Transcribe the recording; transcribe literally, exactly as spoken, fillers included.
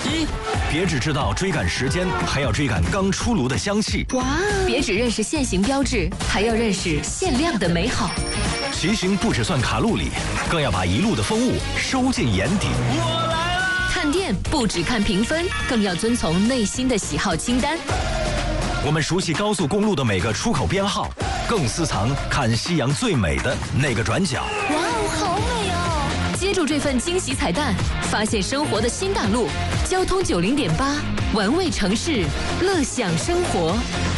一，别只知道追赶时间，还要追赶刚出炉的香气。 哇！别只认识限行标志，还要认识限量的美好。 骑行不只算卡路里，更要把一路的风物收进眼底。 我来了！ 看店不只看评分，更要遵从内心的喜好清单。 我们熟悉高速公路的每个出口编号，更私藏看夕阳最美的那个转角。 哇哦，好美哦！接住这份惊喜彩蛋，发现生活的新大陆。交通九零点八，玩味城市，乐享生活。